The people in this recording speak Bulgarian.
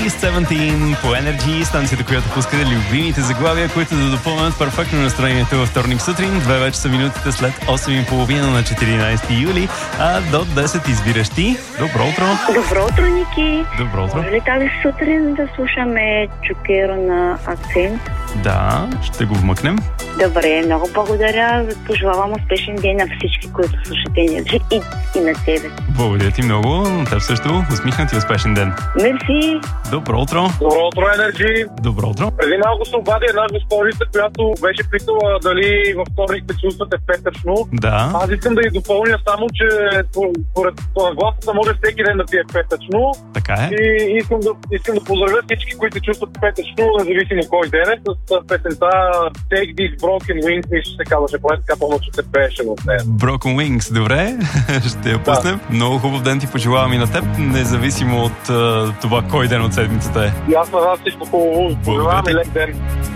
17 по Energy, станцията, която пуска любимите заглавия, които да допълнят перфектно настроението във вторник сутрин. 2 вече са минутите след 8:30 на 14 юли, а до 10 избираш ти. Добро утро! Добро утро, Ники! Добро утро! Може ли тази сутрин да слушаме Чукеро на Акцент? Да, ще го вмъкнем. Добре, много благодаря. Пожелавам успешен ден на всички, които слушате Енерджи и на тебе. Благодаря ти много. На теб също. Усмихнат и успешен ден. Мерси. Добро утро. Добро утро, Енерджи. Добро утро. Преди малко се обади една госпожица, която беше питала дали във вторник се чувствате петъчно. Да. Аз искам да й допълня само, че поред гласата може всеки ден да ти е петъчно. Така е. И искам да поздравя всички, които се чувстват петъчно, независимо кой ден е, с песента Take These Broken Wings, мисля, ще се казваше, поне така помня, че се пееше в нея. Broken Wings, добре. Ще я пуснем. Да. Много хубав ден ти пожелавам и на теб, независимо от това кой ден от седмицата е. И аз на вас всичко хубаво. Пожелавам и лек ден.